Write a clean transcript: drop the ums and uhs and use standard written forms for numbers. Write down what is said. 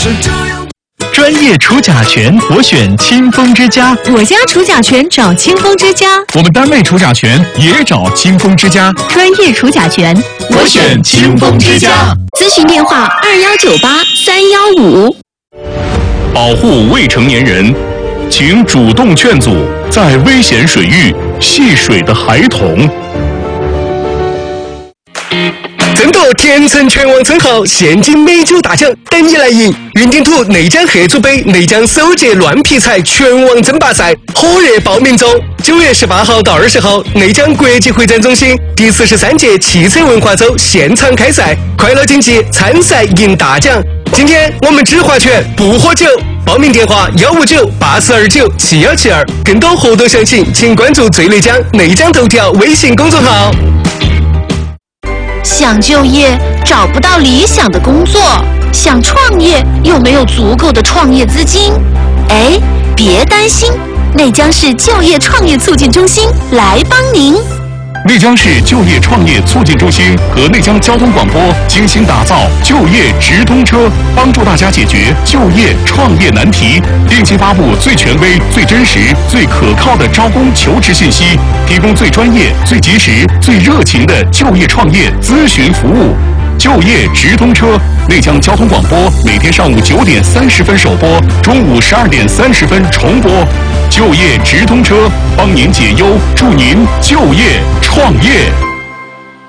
专业除甲醛，我选清风之家。 我家除甲醛找清风之家。 我们单位除甲醛也找清风之家。 专业除甲醛， 我选清风之家。 咨询电话2198-315。 保护未成年人，请主动劝阻在危险水域戏水的孩童。 争夺田城全网称号，现金美酒大奖等你来赢！云顶土内江合组杯内江首届乱劈柴全网争霸赛火热报名中，9月18号到20号，内江国际会展中心第43届汽车文化周现场开赛，快乐竞技，参赛赢大奖。今天我们只划拳不喝酒，报名电话159-8429-7172，更多活动详情请关注最内江内江头条微信公众号。 想就业找不到理想的工作，想创业又没有足够的创业资金，哎，别担心，内江市就业创业促进中心来帮您。 内江市就业创业促进中心和内江交通广播精心打造就业直通车，帮助大家解决就业创业难题，定期发布最权威、最真实、最可靠的招工求职信息，提供最专业、最及时、最热情的就业创业咨询服务。就业直通车，内江交通广播每天上午9点30分首播，中午12点30分重播。就业直通车，帮您解忧，助您就业创业。